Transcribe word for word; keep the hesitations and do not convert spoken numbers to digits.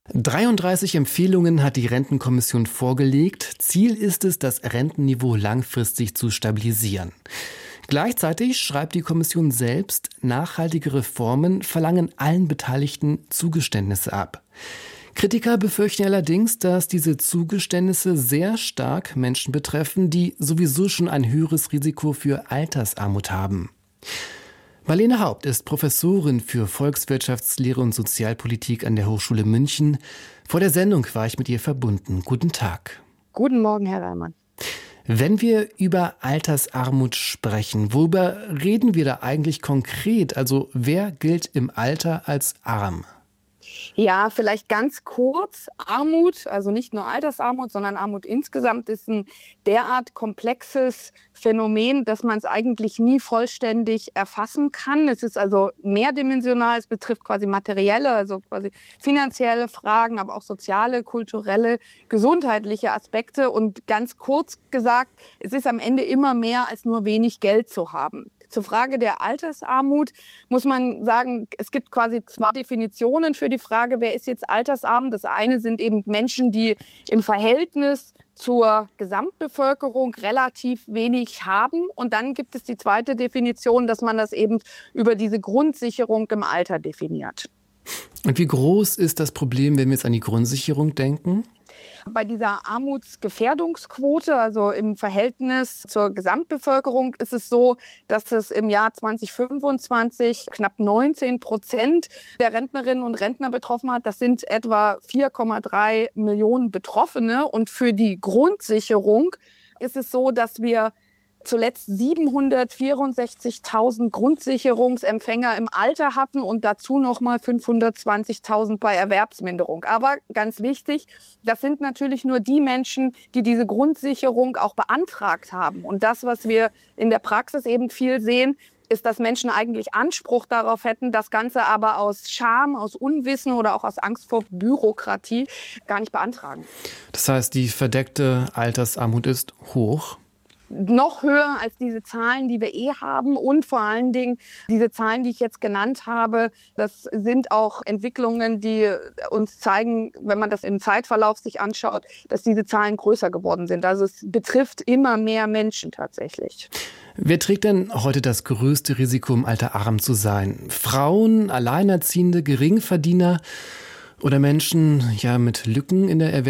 dreiunddreißig Empfehlungen hat die Rentenkommission vorgelegt. Ziel ist es, das Rentenniveau langfristig zu stabilisieren. Gleichzeitig schreibt die Kommission selbst, nachhaltige Reformen verlangen allen Beteiligten Zugeständnisse ab. Kritiker befürchten allerdings, dass diese Zugeständnisse sehr stark Menschen betreffen, die sowieso schon ein höheres Risiko für Altersarmut haben. Marlene Haupt ist Professorin für Volkswirtschaftslehre und Sozialpolitik an der Hochschule München. Vor der Sendung war ich mit ihr verbunden. Guten Tag. Guten Morgen, Herr Reimann. Wenn wir über Altersarmut sprechen, worüber reden wir da eigentlich konkret? Also wer gilt im Alter als arm? Ja, vielleicht ganz kurz. Armut, also nicht nur Altersarmut, sondern Armut insgesamt ist ein derart komplexes Phänomen, dass man es eigentlich nie vollständig erfassen kann. Es ist also mehrdimensional, es betrifft quasi materielle, also quasi finanzielle Fragen, aber auch soziale, kulturelle, gesundheitliche Aspekte. Und ganz kurz gesagt, es ist am Ende immer mehr als nur wenig Geld zu haben. Zur Frage der Altersarmut muss man sagen, es gibt quasi zwei Definitionen für die Frage, wer ist jetzt altersarm. Das eine sind eben Menschen, die im Verhältnis zur Gesamtbevölkerung relativ wenig haben. Und dann gibt es die zweite Definition, dass man das eben über diese Grundsicherung im Alter definiert. Und wie groß ist das Problem, wenn wir jetzt an die Grundsicherung denken? Bei dieser Armutsgefährdungsquote, also im Verhältnis zur Gesamtbevölkerung, ist es so, dass es im Jahr zwanzig fünfundzwanzig knapp neunzehn Prozent der Rentnerinnen und Rentner betroffen hat. Das sind etwa vier Komma drei Millionen Betroffene. Und für die Grundsicherung ist es so, dass wir zuletzt siebenhundertvierundsechzigtausend Grundsicherungsempfänger im Alter hatten und dazu nochmal fünfhundertzwanzigtausend bei Erwerbsminderung. Aber ganz wichtig, das sind natürlich nur die Menschen, die diese Grundsicherung auch beantragt haben. Und das, was wir in der Praxis eben viel sehen, ist, dass Menschen eigentlich Anspruch darauf hätten, das Ganze aber aus Scham, aus Unwissen oder auch aus Angst vor Bürokratie gar nicht beantragen. Das heißt, die verdeckte Altersarmut ist hoch? Noch höher als diese Zahlen, die wir eh haben, und vor allen Dingen diese Zahlen, die ich jetzt genannt habe, das sind auch Entwicklungen, die uns zeigen, wenn man das im Zeitverlauf sich anschaut, dass diese Zahlen größer geworden sind. Also es betrifft immer mehr Menschen tatsächlich. Wer trägt denn heute das größte Risiko, im Alter arm zu sein? Frauen, Alleinerziehende, Geringverdiener oder Menschen ja mit Lücken in der Erwerbsarbeit?